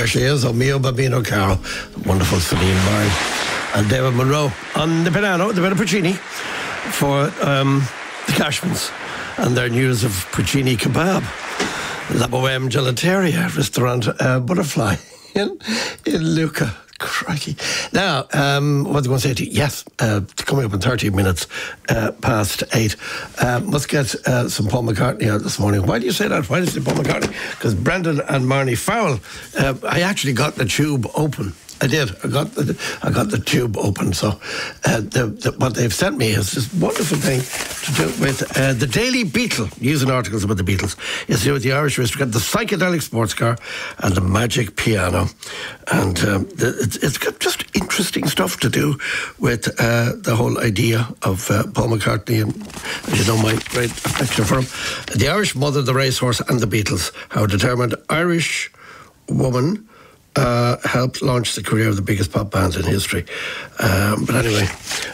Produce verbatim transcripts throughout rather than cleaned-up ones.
there she is, O mio bambino caro, wonderful Celine Byrne and David Monroe on the piano, the bit of Puccini for um, the Cashmans and their news of Puccini kebab. La Bohème Gelateria restaurant uh, Butterfly in, in Lucca. Crikey. Now, um, what was I going to say to you? Yes, uh, coming up in thirty minutes uh, past eight. Uh, must get uh, some Paul McCartney out this morning. Why do you say that? Why do you say Paul McCartney? Because Brendan and Marnie Farrell, uh, I actually got the tube open. I did. I got the I got the tube open. So uh, the, the, what they've sent me is this wonderful thing to do with uh, the Daily Beetle, using articles about the Beatles. It's to do with the Irish aristocrat, the psychedelic sports car, and the magic piano. And um, the, it's, it's got just interesting stuff to do with uh, the whole idea of uh, Paul McCartney and, as you know, my great affection for him. The Irish Mother, the Racehorse, and the Beatles. How a determined Irish woman Uh, helped launch the career of the biggest pop bands in history. Um, but anyway,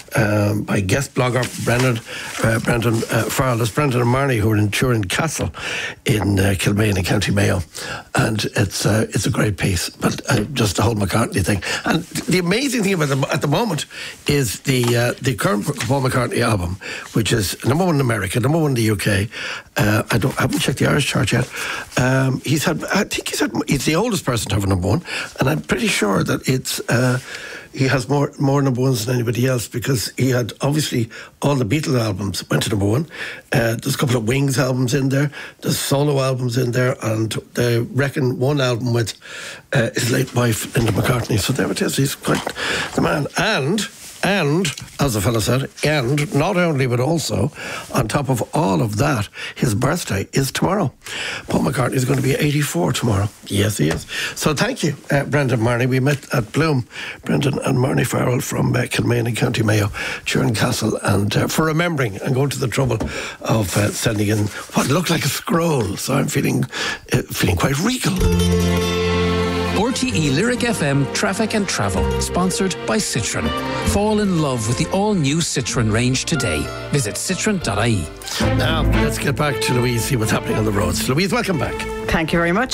um, by guest blogger Brendan uh, Brendan uh, Farrell. There's Brendan and Marnie who are in Turin Castle in uh, Kilmaine in County Mayo, and it's uh, it's a great piece. But uh, just the whole McCartney thing, and the amazing thing about them at the moment is the uh, the current Paul McCartney album, which is number one in America, number one in the U K. Uh, I don't I haven't checked the Irish chart yet. Um, he's had I think he's had he's the oldest person to have a number one. And I'm pretty sure that it's uh, he has more more number ones than anybody else, because he had obviously all the Beatles albums went to number one. Uh, there's a couple of Wings albums in there. There's solo albums in there, and they reckon one album with uh, his late wife Linda McCartney. So there it is. He's quite the man. And. And, as the fellow said, and not only but also, on top of all of that, his birthday is tomorrow. Paul McCartney is going to be eighty-four tomorrow. Yes, he is. So thank you, uh, Brendan and Marnie. We met at Bloom, Brendan and Marnie Farrell from uh, Kilmaine in County Mayo, Turin Castle, and uh, for remembering and going to the trouble of uh, sending in what looked like a scroll. So I'm feeling uh, feeling quite regal. R T E Lyric F M Traffic and Travel, sponsored by Citroën. Fall in love with the all-new Citroën range today. Visit citroen dot I E. Now, let's get back to Louise, see what's happening on the roads. Louise, welcome back. Thank you very much.